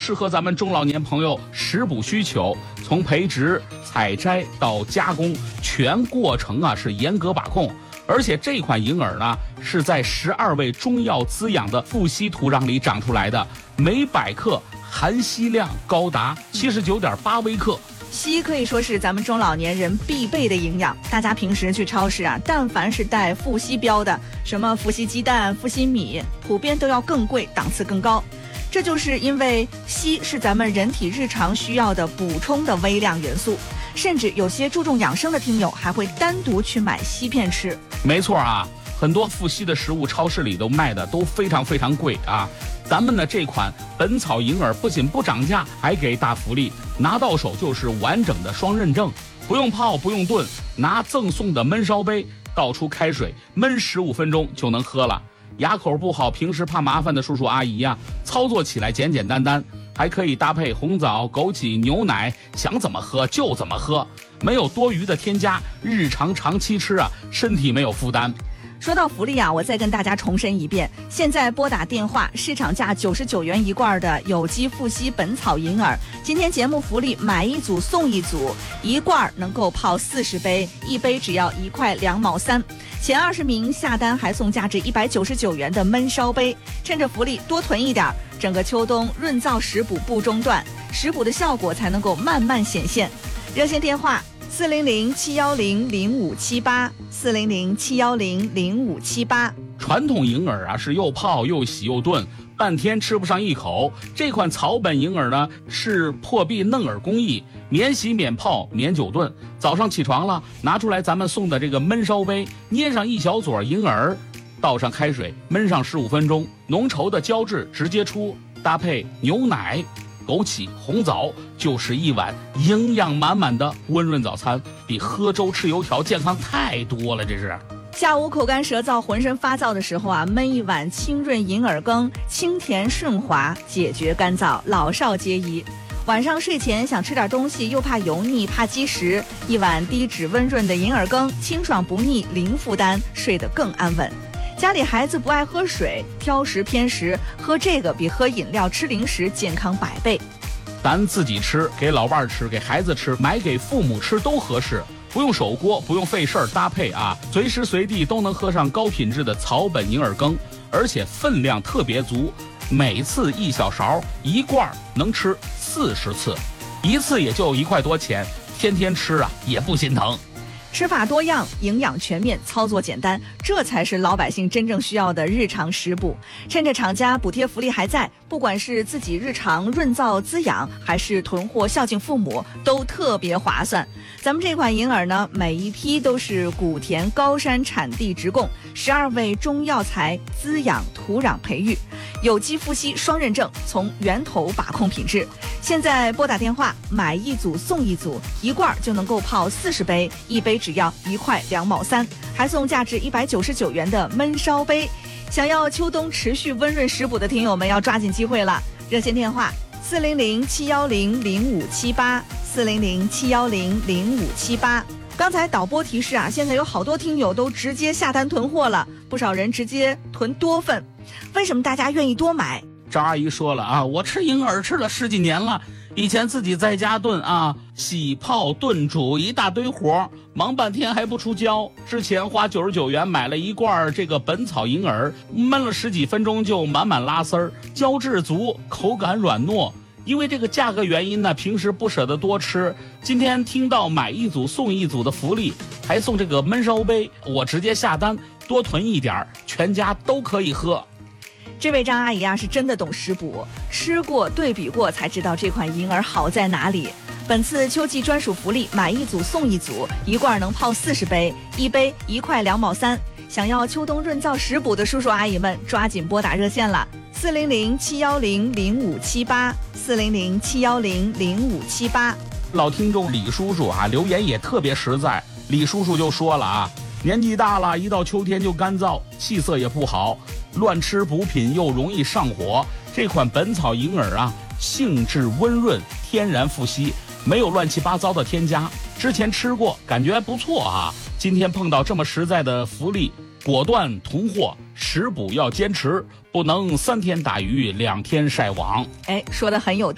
适合咱们中老年朋友食补需求，从培植、采摘到加工，全过程啊是严格把控。而且这款银耳呢，是在12味中药滋养的富硒土壤里长出来的，每100克含硒量高达79.8微克。 硒可以说是咱们中老年人必备的营养，大家平时去超市啊，但凡是带富硒标的，什么富硒鸡蛋、富硒米，普遍都要更贵，档次更高。这就是因为硒是咱们人体日常需要的补充的微量元素，甚至有些注重养生的听友还会单独去买硒片吃。 没错啊，很多富硒的食物超市里都卖的都非常非常贵啊。咱们的这款本草银耳不仅不涨价，还给大福利，拿到手就是完整的双认证，不用泡不用炖，拿赠送的焖烧杯倒出开水焖15分钟就能喝了。牙口不好，平时怕麻烦的叔叔阿姨呀，操作起来简简单单，还可以搭配红枣、枸杞、牛奶，想怎么喝就怎么喝，没有多余的添加，日常长期吃啊，身体没有负担。 说到福利啊，我再跟大家重申一遍，现在拨打电话，市场价99元一罐的有机富硒本草银耳，今天节目福利买一组送一组，一罐能够泡40杯，一杯只要1块2毛3。前20名下单还送价值199元的焖烧杯，趁着福利多囤一点，整个秋冬润燥食补不中断，食补的效果才能够慢慢显现。热线电话400-710-0578，400-710-0578。 传统银耳啊是又泡又洗又炖，半天吃不上一口。这款草本银耳呢是破壁嫩耳工艺，免洗免泡免久炖。早上起床了，拿出来咱们送的这个焖烧杯，捏上一小撮银耳，倒上开水焖上15分钟，浓稠的胶质直接出，搭配牛奶、枸杞、红枣，就是一碗营养满满的温润早餐，比喝粥吃油条健康太多了。这是下午口干舌燥、浑身发燥的时候啊，焖一碗清润银耳羹，清甜顺滑，解决干燥，老少皆宜。晚上睡前想吃点东西，又怕油腻、怕积食，一碗低脂温润的银耳羹，清爽不腻，零负担，睡得更安稳。家里孩子不爱喝水，挑食偏食，喝这个比喝饮料、吃零食健康100倍。 咱自己吃，给老伴吃，给孩子吃，买给父母吃都合适，不用手锅，不用费事儿搭配啊，随时随地都能喝上高品质的草本银耳羹，而且分量特别足，每次1小勺，一罐能吃40次，一次也就1块多钱，天天吃啊也不心疼。 吃法多样，营养全面，操作简单，这才是老百姓真正需要的日常食补。趁着厂家补贴福利还在，不管是自己日常润燥滋养，还是囤货孝敬父母，都特别划算。咱们这款银耳呢，每一批都是古田高山产地直供，12味中药材滋养土壤培育，有机富硒双认证，从源头把控品质。现在拨打电话买一组送一组，一罐就能够泡40杯，一杯只要1块2毛3，还送价值199元的焖烧杯。想要秋冬持续温润食补的听友们要抓紧机会了，热线电话400-710-0578，400-710-0578。刚才导播提示啊，现在有好多听友都直接下单囤货了，不少人直接囤多份。为什么大家愿意多买？ 张阿姨说了啊，我吃银耳吃了10几年了，以前自己在家炖啊，洗泡炖煮一大堆活，忙半天还不出胶。之前花99元买了一罐这个本草银耳，焖了10几分钟就满满拉丝儿，胶质足，口感软糯。因为这个价格原因呢，平时不舍得多吃。今天听到买一组送一组的福利，还送这个焖烧杯，我直接下单多囤一点，全家都可以喝。 这位张阿姨啊，是真的懂食补，吃过对比过才知道这款银耳好在哪里。本次秋季专属福利，买一组送一组，一罐能泡40杯，一杯1块2毛3。想要秋冬润燥食补的叔叔阿姨们，抓紧拨打热线了，400-710-0578，400-710-0578。 老听众李叔叔啊，留言也特别实在。李叔叔就说了啊，年纪大了，一到秋天就干燥，气色也不好，乱吃补品又容易上火。这款本草银耳啊，性质温润，天然富硒，没有乱七八糟的添加。之前吃过，感觉还不错啊。今天碰到这么实在的福利，果断囤货。食补要坚持，不能3天打鱼2天晒网。 说得很有道理。